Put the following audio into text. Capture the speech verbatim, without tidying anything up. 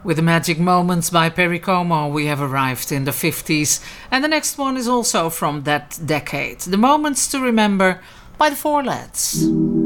With the Magic Moments by Perry Como, we have arrived in the fifties, and the next one is also from that decade. The Moments to Remember by the Four Lads.